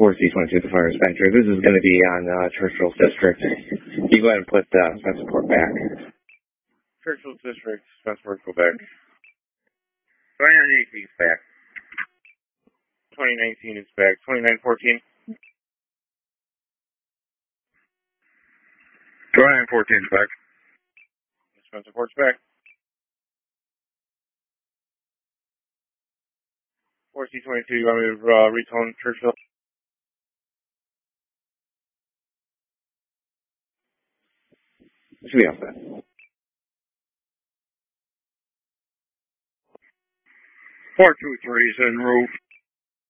4C22, the fire dispatcher. This is going to be on Churchill District. You go ahead and put Spencerport back. Churchill District, Spencerport, go back. 2019 is back. 2019 is back. 2914. 2914 is back. Spencerport's back. 4C22, you want me to retone Churchill? Should be all set. 423 is en route.